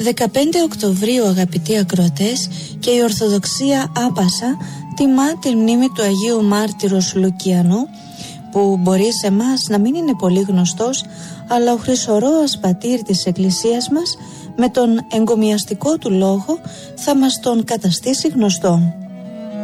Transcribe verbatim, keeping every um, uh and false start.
δεκαπέντε Οκτωβρίου, αγαπητοί ακροατές, και η Ορθοδοξία άπασα τιμά τη μνήμη του Αγίου Μάρτυρος Λουκιανού, που μπορεί σε εμάς να μην είναι πολύ γνωστός, αλλά ο χρυσορόας πατήρ της Εκκλησίας μας με τον εγκομιαστικό του λόγο θα μας τον καταστήσει γνωστόν.